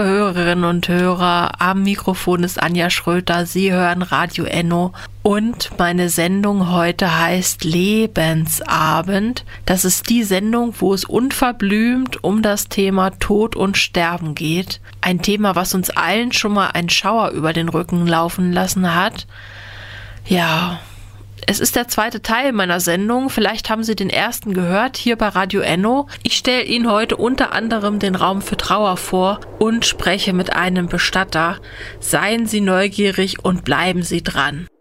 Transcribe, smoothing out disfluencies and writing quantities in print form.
Hörerinnen und Hörer, am Mikrofon ist Anja Schröter. Sie hören Radio Enno und meine Sendung heute heißt Lebensabend. Das ist die Sendung, wo es unverblümt um das Thema Tod und Sterben geht. Ein Thema, was uns allen schon mal einen Schauer über den Rücken laufen lassen hat. Ja, es ist der zweite Teil meiner Sendung. Vielleicht haben Sie den ersten gehört, hier bei Radio Enno. Ich stelle Ihnen heute unter anderem den Raum für Trauer vor und spreche mit einem Bestatter. Seien Sie neugierig und bleiben Sie dran.